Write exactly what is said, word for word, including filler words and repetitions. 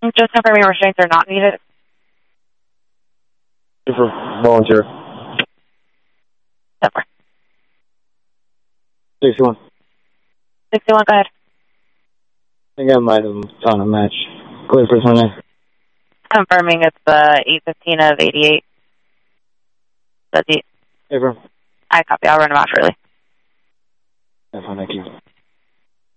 Just confirming restraints are not needed. For volunteer. Somewhere. sixty-one. sixty-one, go ahead. I think I might have found a match. Clear for Sunday. Confirming it's the eight fifteen of eighty-eight. That's it. Hey, bro. I copy. I'll run them out shortly. That's fine, thank you.